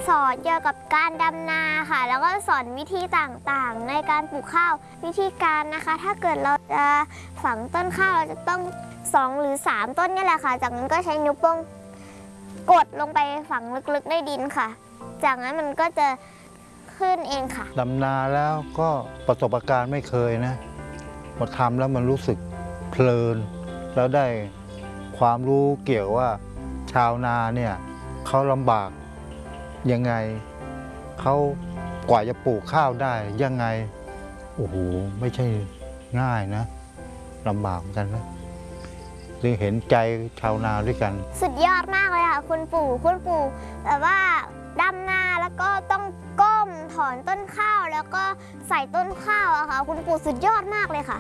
สอนเกี่ยวกับการดำนาค่ะแล้วก็สอนวิธีต่างๆในการปลูกข้าววิธีการนะคะ ถ้าเกิดเราจะฝังต้นข้าวเราจะต้อง2 หรือ 3 ต้นนี่แหละค่ะจากนั้นก็ใช้นิ้วโป้งกดลงไปฝังลึกๆในดินค่ะจากนั้นมันก็จะขึ้นเองค่ะดำนาแล้วก็ประสบการณ์ไม่เคยนะมาทำแล้วมันรู้สึกเพลินแล้วได้ความรู้เกี่ยวว่าชาวนาเนี่ยเขาลำบากยังไงเขากว่าจะปลูกข้าวได้ยังไงโอ้โหไม่ใช่ง่ายนะลำบากเหมือนกันนะจึงเห็นใจชาวนาด้วยกันสุดยอดมากเลยค่ะคุณปู่แบบว่าดำนาแล้วก็ต้องก้มถอนต้นข้าวแล้วก็ใส่ต้นข้าวอะค่ะคุณปู่สุดยอดมากเลยค่ะ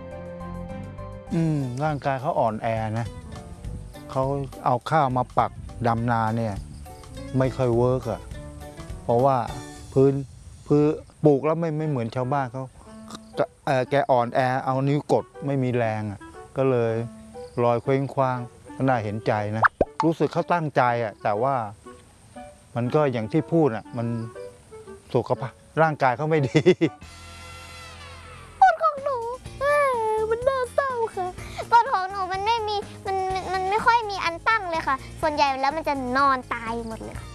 ร่างกายเขาอ่อนแอนะเขาเอาข้าวมาปักดำนาเนี่ยไม่ค่อยเวิร์กอะเพราะว่าพื้นปลูกแล้วไม่เหมือนชาวบ้านเขาแกอ่อนแอเอานิ้วกดไม่มีแรงอะก็เลยลอยเคว้งคว้างก็น่าเห็นใจนะรู้สึกเขาตั้งใจอะแต่ว่ามันก็อย่างที่พูดอะมันสุขภาพร่างกายเขาไม่ดีต้นของหนูมันน่าเศร้าค่ะต้นของหนูมันไม่ค่อยมีอันตั้งเลยค่ะส่วนใหญ่แล้วมันจะนอนตายหมดเลยค่ะ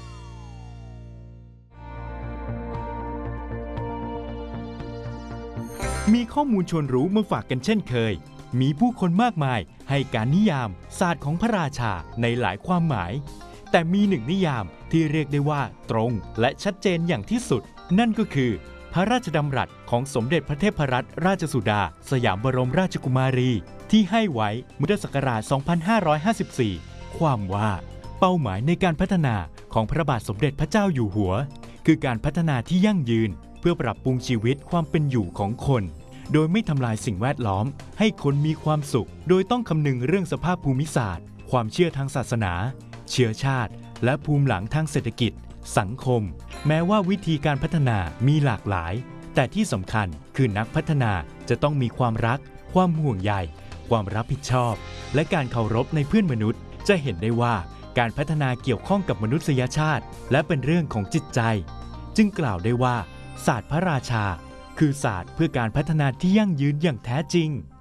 มีข้อมูลชวนรู้มาฝากกันเช่นเคยมีผู้คนมากมายให้การนิยามศาสตร์ของพระราชาในหลายความหมายแต่มีหนึ่งนิยามที่เรียกได้ว่าตรงและชัดเจนอย่างที่สุดนั่นก็คือพระราชดำรัสของสมเด็จพระเทพรัตนราชสุดาสยามบรมราชกุมารีที่ให้ไว้พุทธศักราช 2554 ความว่าเป้าหมายในการพัฒนาของพระบาทสมเด็จพระเจ้าอยู่หัวคือการพัฒนาที่ยั่งยืนเพื่อปรับปรุงชีวิตความเป็นอยู่ของคนโดยไม่ทำลายสิ่งแวดล้อมให้คนมีความสุขโดยต้องคำนึงเรื่องสภาพภูมิศาสตร์ความเชื่อทางศาสนาเชื้อชาติและภูมิหลังทางเศรษฐกิจสังคมแม้ว่าวิธีการพัฒนามีหลากหลายแต่ที่สำคัญคือนักพัฒนาจะต้องมีความรักความห่วงใยความรับผิดชอบและการเคารพในเพื่อนมนุษย์จะเห็นได้ว่าการพัฒนาเกี่ยวข้องกับมนุษยชาติและเป็นเรื่องของจิตใจจึงกล่าวได้ว่าศาสตร์พระราชาคือศาสตร์เพื่อการพัฒนาที่ยั่งยืนอย่างแท้จริง